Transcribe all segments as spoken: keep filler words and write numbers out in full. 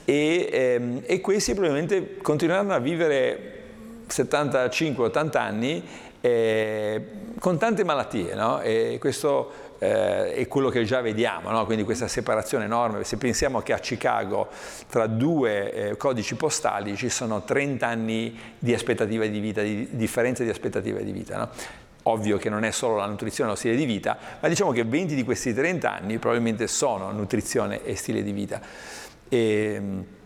e, ehm, e questi probabilmente continueranno a vivere settantacinque ottanta anni eh, con tante malattie, no? E questo eh, è quello che già vediamo, no? Quindi questa separazione enorme. Se pensiamo che a Chicago tra due eh, codici postali ci sono trenta anni di aspettativa di vita, di differenza di aspettativa di vita, no? Ovvio che non è solo la nutrizione o lo stile di vita, ma diciamo che venti di questi trenta anni probabilmente sono nutrizione e stile di vita. E,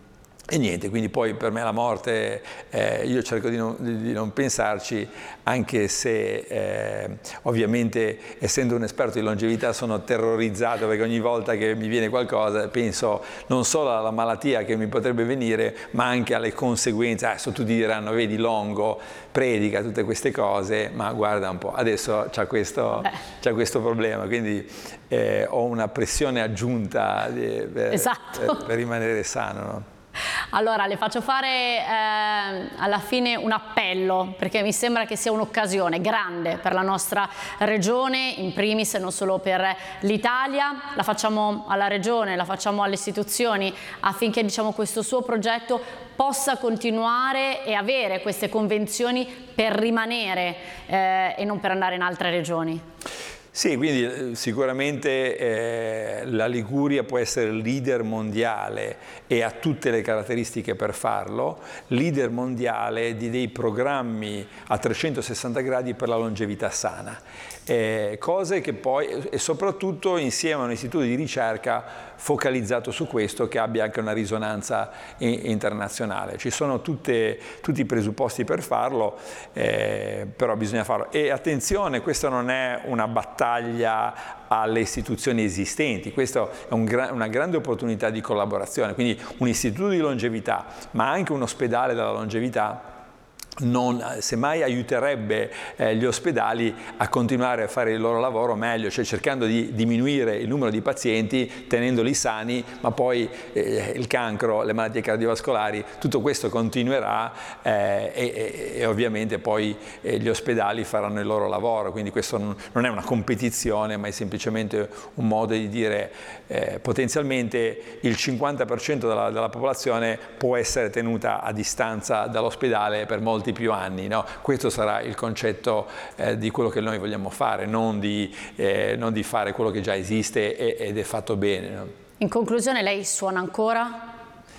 E niente, quindi poi per me la morte, eh, io cerco di non, di non pensarci, anche se eh, ovviamente essendo un esperto di longevità sono terrorizzato, perché ogni volta che mi viene qualcosa penso non solo alla malattia che mi potrebbe venire, ma anche alle conseguenze. Adesso tutti diranno, vedi Longo predica tutte queste cose, ma guarda un po', adesso c'ha questo, c'ha questo problema, quindi eh, ho una pressione aggiunta di, per, esatto. per, per rimanere sano, no? Allora, le faccio fare eh, alla fine un appello, perché mi sembra che sia un'occasione grande per la nostra regione, in primis non solo per l'Italia. La facciamo alla regione, la facciamo alle istituzioni, affinché, diciamo, questo suo progetto possa continuare e avere queste convenzioni per rimanere eh, e non per andare in altre regioni. Sì, quindi eh, sicuramente eh, la Liguria può essere leader mondiale e ha tutte le caratteristiche per farlo, leader mondiale di dei programmi a trecentosessanta gradi per la longevità sana. Eh, cose che poi, e soprattutto insieme a un istituto di ricerca focalizzato su questo, che abbia anche una risonanza internazionale. Ci sono tutte, tutti i presupposti per farlo, eh, però bisogna farlo. E attenzione, questa non è una battaglia alle istituzioni esistenti, questa è un gra- una grande opportunità di collaborazione, quindi un istituto di longevità, ma anche un ospedale della longevità, non, semmai aiuterebbe eh, gli ospedali a continuare a fare il loro lavoro meglio, cioè cercando di diminuire il numero di pazienti, tenendoli sani, ma poi eh, il cancro, le malattie cardiovascolari, tutto questo continuerà eh, e, e ovviamente poi eh, gli ospedali faranno il loro lavoro, quindi questo non, non è una competizione, ma è semplicemente un modo di dire eh, potenzialmente il cinquanta per cento della, della popolazione può essere tenuta a distanza dall'ospedale per molti più anni, no? Questo sarà il concetto eh, di quello che noi vogliamo fare, non di, eh, non di fare quello che già esiste e, ed è fatto bene, no? In conclusione, lei suona ancora?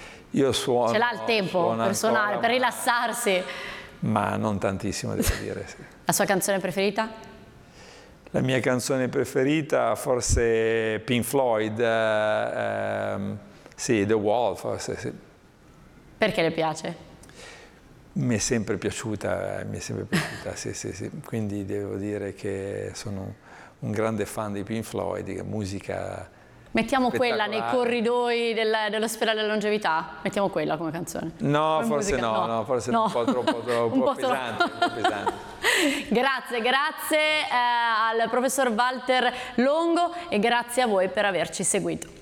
Io suono. Ce l'ha il tempo per suonare, ancora, per rilassarsi? Ma non tantissimo, devo dire. Sì. La sua canzone preferita? La mia canzone preferita forse Pink Floyd, eh, ehm, sì, The Wall forse, sì. Perché le piace? Mi è sempre piaciuta, mi è sempre piaciuta, sì, sì, sì. Quindi devo dire che sono un grande fan di Pink Floyd, musica. Mettiamo quella nei corridoi del, dell'ospedale della longevità? Mettiamo quella come canzone? No, come forse musica? no, no, no, forse no. un po' troppo, troppo un po' pesante, un po' pesante. Grazie, grazie eh, al professor Walter Longo e grazie a voi per averci seguito.